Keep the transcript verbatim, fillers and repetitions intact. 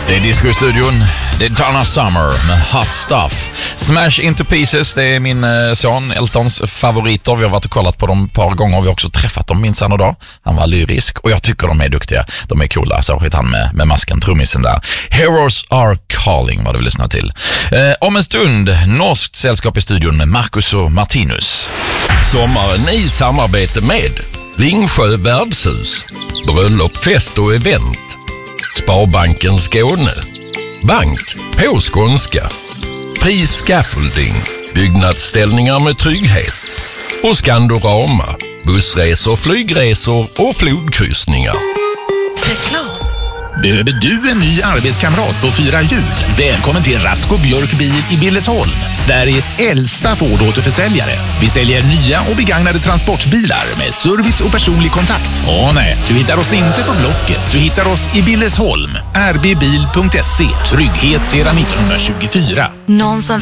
Det är disco i studion. Det är Donna Summer med Hot Stuff. Smash Into Pieces, det är min eh, son Eltons favoriter. Vi har varit och kollat på dem ett par gånger. Vi har också träffat dem minst en dag. Han var lyrisk och jag tycker de är duktiga. De är coola, särskilt han med, med masken, trummisen där. Heroes Are Calling var det vi lyssnar till. Eh, om en stund, norskt sällskap i studion med Marcus och Martinus. Sommaren i samarbete med Ringsjö värdshus, bröllop, fest och event, Sparbanken Skåne, bank på skånska, fri scaffolding, byggnadsställningar med trygghet och Skandorama, bussresor, flygresor och flodkryssningar. Reklam. Behöver du en ny arbetskamrat på fyra hjul? Välkommen till Rask och Björk bil i Billesholm, Sveriges äldsta Ford-återförsäljare. Vi säljer nya och begagnade transportbilar med service och personlig kontakt. Åh nej, du hittar oss inte på Blocket. Du hittar oss i Billesholm. r b bil punkt se. Trygghet sedan nittonhundratjugofyra. Någon som